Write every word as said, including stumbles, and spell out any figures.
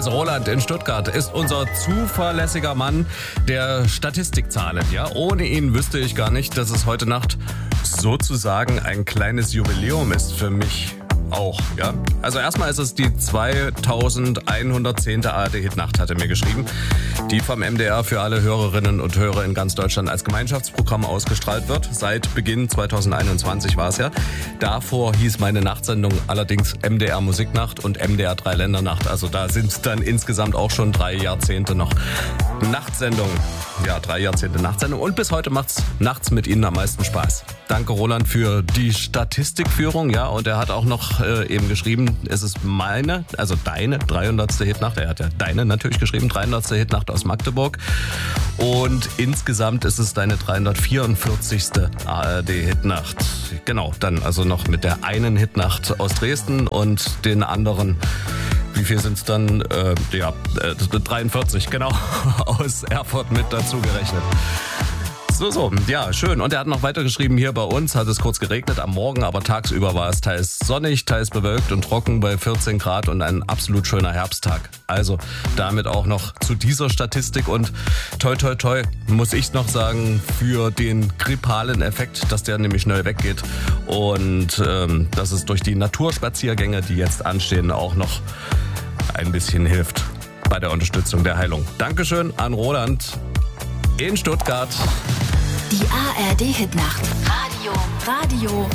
Also Roland in Stuttgart ist unser zuverlässiger Mann der Statistikzahlen. Ja, ohne ihn wüsste ich gar nicht, dass es heute Nacht sozusagen ein kleines Jubiläum ist für mich. Auch, ja. Also erstmal ist es die zweitausendeinhundertzehnte A R D-Hitnacht, hat er mir geschrieben, die vom M D R für alle Hörerinnen und Hörer in ganz Deutschland als Gemeinschaftsprogramm ausgestrahlt wird. Seit Beginn zweitausendeinundzwanzig war es ja. Davor hieß meine Nachtsendung allerdings M D R Musiknacht und M D R Dreiländernacht. Also da sind dann insgesamt auch schon drei Jahrzehnte noch Nachtsendung. Ja, drei Jahrzehnte Nachtsendung. Und bis heute macht's nachts mit Ihnen am meisten Spaß. Danke, Roland, für die Statistikführung. Ja, und er hat auch noch äh, eben geschrieben, es ist meine, also deine dreihundertste Hitnacht. Er hat ja deine natürlich geschrieben, dreihundertste Hitnacht aus Magdeburg. Und insgesamt ist es deine dreihundertvierundvierzigste A R D-Hitnacht. Genau, dann also noch mit der einen Hitnacht aus Dresden und den anderen. Wie viel sind es dann? Äh, ja, äh, dreiundvierzig, genau, aus Erfurt mit dazu gerechnet. So, so, ja, schön. Und er hat noch weitergeschrieben, hier bei uns hat es kurz geregnet am Morgen, aber tagsüber war es teils sonnig, teils bewölkt und trocken bei vierzehn Grad und ein absolut schöner Herbsttag. Also damit auch noch zu dieser Statistik und toi, toi, toi, muss ich noch sagen, für den grippalen Effekt, dass der nämlich schnell weggeht und ähm, dass es durch die Naturspaziergänge, die jetzt anstehen, auch noch ein bisschen hilft bei der Unterstützung der Heilung. Dankeschön an Roland in Stuttgart. Die A R D-Hitnacht. Radio. Radio